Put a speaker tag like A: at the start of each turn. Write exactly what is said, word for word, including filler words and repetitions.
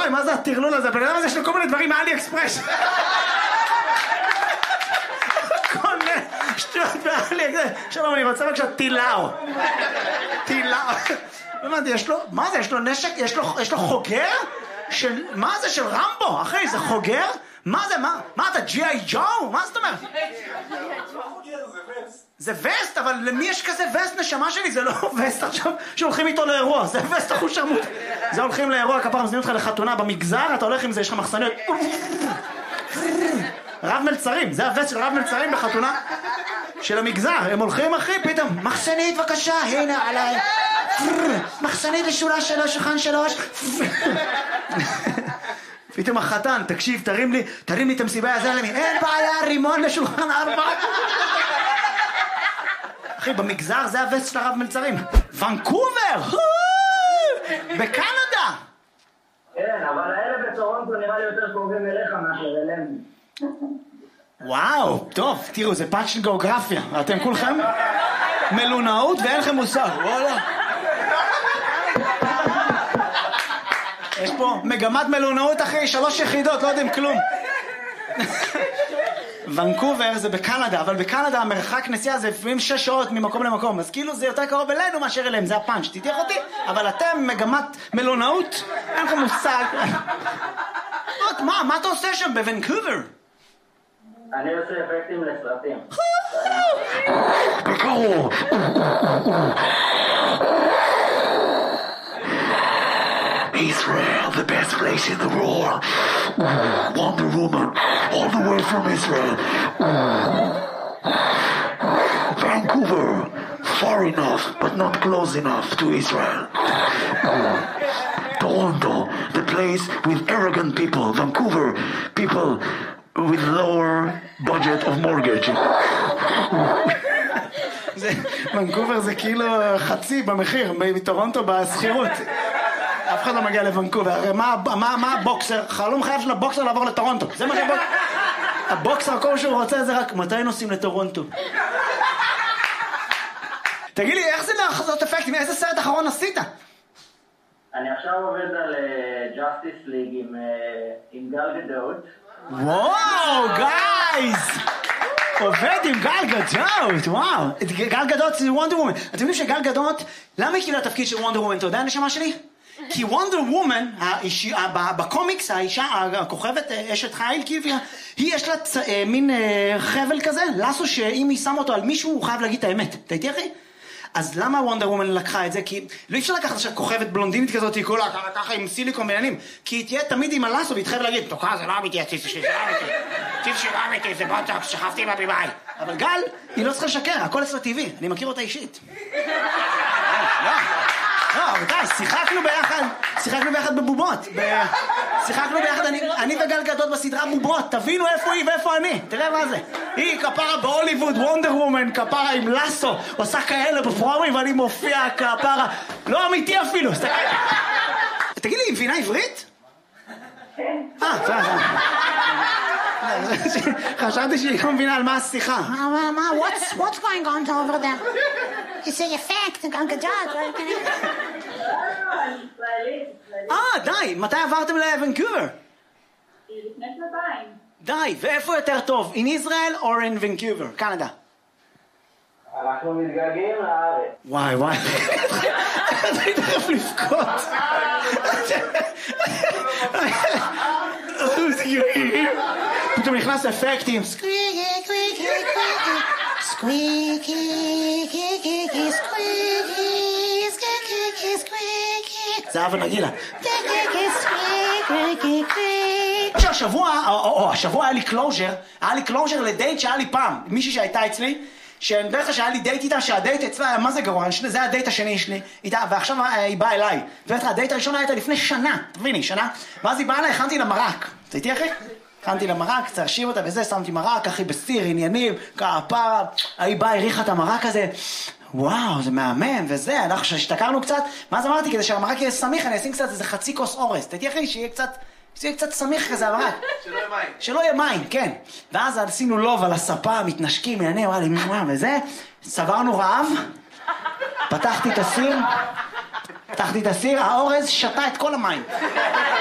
A: וואי, מה זה הטרלול הזה? בן אדם הזה יש לו כל מיני דברים מאלי אקספרס. כל מיני שטויות מאלי אקספרס. שלום, אני רוצה בבקשה טילאו. טילאו. הבנתי, יש לו, מה זה? יש לו נשק? יש לו, יש לו חוגר? של, מה זה? של רמבו? אחי, זה חוגר? מה זה? מה? מה אתה? ג'י איי ג'ו? מה זאת אומרת? זה וסט, אבל למי יש כזה וסט נשמה שלי? זה לא וסט עכשיו שהולכים איתו לאירוע, זה וסט אחוז שרמוט. זה הולכים לאירוע, כפר מזמינים אותך לחתונה במגזר, אתה הולך עם זה, יש לך מחסניות. רב מלצרים, זה הווסט של רב מלצרים בחתונה של המגזר. הם הולכים אחי, פתאום, מחסנית בבקשה, הנה עליי. מחסנית לשורה שלוש, שולחן שלוש. פתאום החתן, תקשיב, תרים לי, תרים לי את המסיבה, יעזר לי, אין בעיה, רימון לשולחן ארבע. אחי, במגזר זה הווסט של הרב מלצרים. ונקובר! בקנדה!
B: כן, אבל האלה בטורונטו נראה לי יותר קרובים אליך מאשר אלינו.
A: וואו, טוב, תראו, זה פאנץ' של גיאוגרפיה. אתם כולכם מלונאות ואין לכם מושג, וואלה. יש פה מגמת מלונאות אחרי שלוש יחידות, לא יודעים כלום. ונקובר זה בקנדה, אבל בקנדה המרחק נסיעה זה לפעמים שש שעות ממקום למקום, אז כאילו זה יותר קרוב אלינו מאשר אליהם, זה הפאנץ', תתייח אותי, אבל אתם מגמת מלונאות, אין לכם מושג. מה, מה אתה עושה שם בוונקובר?
B: אני עושה אפקטים לסרטים.
C: בקרוב. Israel, the best place in the world. Wonder Woman, all the way from Israel. Vancouver, far enough, but not close enough to Israel. Toronto, the place with arrogant people. Vancouver, people with lower budget of mortgage.
A: ונקובר זה כאילו חצי במחיר, מטורונטו בסחירות. אף אחד לא מגיע לוונקובר, הרי מה, מה, מה הבוקסר? חלום חייב של הבוקסר לעבור לטורונטו. זה מה שבוקסר... הבוקסר, כל שהוא רוצה זה רק מתי נוסעים לטורונטו. תגיד לי, איך זה לעשות אפקטים? איזה סרט אחרון עשית?
B: אני עכשיו עובד על ג'אסטיס ליג עם גל גדות.
A: וואו, גייז! עובד עם גל גדות, וואו. גל גדות זה וונדר וומן. אתם יודעים שגל גדות, למה היא קיבלה תפקיד של וונדר וומן? אתה יודע הנשמה שלי? כי וונדר וומן, בקומיקס, האישה, הכוכבת, אשת חיל, היא יש לה מין חבל כזה, לסו שאם היא שמה אותו על מישהו, הוא חייב להגיד את האמת. אתה איתי אחי? אז למה וונדר וומן לקחה את זה? כי לא אפשר לקחת עכשיו כוכבת בלונדינית כזאת, היא כולה ככה עם סיליקון בעניינים, כי היא תהיה תמיד עם הלסו, והיא תחייב להגיד, תוקע, זה לא אמיתי, הציץ שלי, זה לא אמיתי, הציץ שלי לא אמיתי, זה בוטוקס, שכבתי עם הבימאי. אבל גל, היא לא צריכה לשקר, הכל אצלה טבעי, אני מכיר אותה אישית. לא, לא, רבותיי, שיחקנו ביחד, שיחקנו ביחד בבובות, שיחקנו ביחד, אני וגל גדות בסדרה בובות, תבינו איפה היא ואיפה אני, תראה מה זה. היא כפרה בהוליווד, וונדר וומן, כפרה עם לסו, עושה כאלה בפרומי ואני מופיע כפרה, לא אמיתי אפילו. תגיד לי, היא מבינה עברית?
B: כן.
A: אה, בסדר. חשבתי שהיא לא מבינה על מה השיחה.
D: מה, what's going on over there? It's an effect, גל גדות.
A: אה, די, מתי עברתם לוונקובר?
E: לפני שנתיים.
A: די, ואיפה יותר טוב? In Israel or in Vancouver, קנדה?
B: אנחנו מתגעגעים לארץ.
A: וואי וואי. אני תכף לבכות. פתאום נכנס אפקטים.
D: Squeaky, squeaky, squeaky, squeaky, squeaky, squeaky, squeaky, squeaky.
A: זה אבא נגילה.
D: Squeaky, squeaky, squeaky.
A: השבוע, או השבוע היה לי קלוז'ר, היה לי קלוז'ר לדייט שהיה לי פעם, מישהי שהייתה אצלי, שאני דרך שהיה לי דייט איתה, שהדייט אצלה היה מה זה גרוע, זה הדייט השני שלי איתה, ועכשיו היא באה אליי. ובטח, הדייט הראשון הייתה לפני שנה, תביני, שנה, ואז היא באה אליי, הכנתי לה מרק. אתה איתי אחי? הכנתי לה מרק, קצת להשיב אותה וזה, שמתי מרק, אחי בסיר, עניינים, כפרה, היא באה, הריחה את המרק הזה, וואו, זה מהמם, וזה, אנחנו שהשתכרנו קצת, ואז אמרתי, כדי שהמרק יהיה סמיך, אני אשים קצת איזה חצי כוס אורס, אתה איתי אחי, שיהיה קצת... זה קצת סמיך כזה, המרק.
F: שלא יהיה מים.
A: שלא יהיה מים, כן. ואז עשינו לוב על הספה, מתנשקים, יעני, וואלה, וזה. סברנו רעב, פתחתי את הסיר, פתחתי את הסיר, האורז שתה את כל המים.